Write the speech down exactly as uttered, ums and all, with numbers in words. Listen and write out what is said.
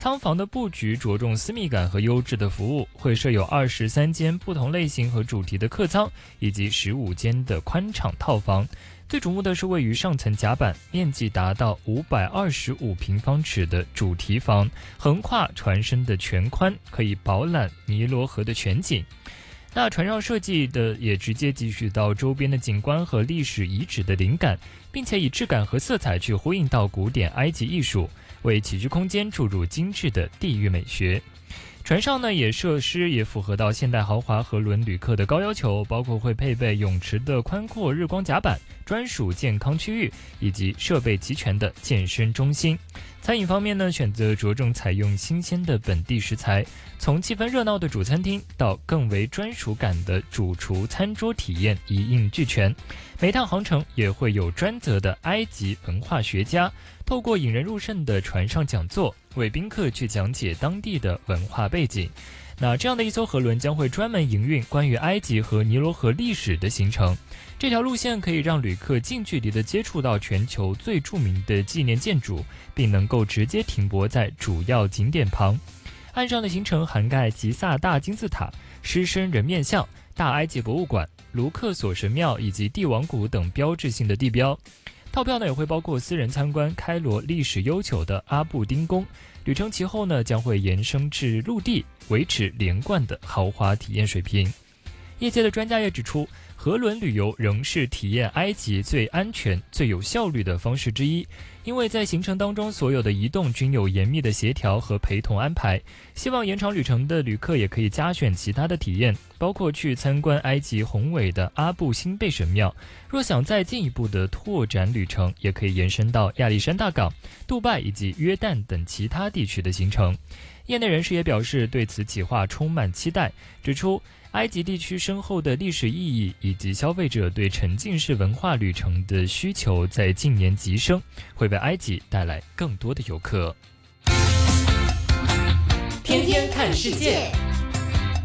仓房的布局着重私密感和优质的服务，会设有二十三间不同类型和主题的客舱，以及十五间的宽敞套房。最瞩目的是位于上层甲板，面积达到五百二十五平方尺的主题房，横跨船身的全宽，可以饱览尼罗河的全景。那船上设计的也直接汲取到周边的景观和历史遗址的灵感，并且以质感和色彩去呼应到古典埃及艺术，为起居空间注入精致的地域美学。船上呢也设施也符合到现代豪华河轮旅客的高要求，包括会配备泳池的宽阔日光甲板、专属健康区域以及设备齐全的健身中心。餐饮方面呢，选择着重采用新鲜的本地食材，从气氛热闹的主餐厅到更为专属感的主厨餐桌体验一应俱全。每趟航程也会有专责的埃及文化学家，透过引人入胜的船上讲座，为宾客去讲解当地的文化背景。那这样的一艘河轮将会专门营运关于埃及和尼罗河历史的行程。这条路线可以让旅客近距离地接触到全球最著名的纪念建筑，并能够直接停泊在主要景点旁。岸上的行程涵盖吉萨大金字塔、狮身人面像、大埃及博物馆、卢克索神庙以及帝王谷等标志性的地标。套票呢也会包括私人参观开罗历史悠久的阿布丁宫。旅程其后呢将会延伸至陆地，维持连贯的豪华体验水平。业界的专家也指出，河轮旅游仍是体验埃及最安全、最有效率的方式之一，因为在行程当中所有的移动均有严密的协调和陪同安排。希望延长旅程的旅客也可以加选其他的体验，包括去参观埃及宏伟的阿布辛贝神庙。若想再进一步的拓展旅程，也可以延伸到亚历山大港、杜拜以及约旦等其他地区的行程。业内人士也表示对此企划充满期待，指出埃及地区深厚的历史意义以及消费者对沉浸式文化旅程的需求在近年急升，会为埃及带来更多的游客。 天天看世界。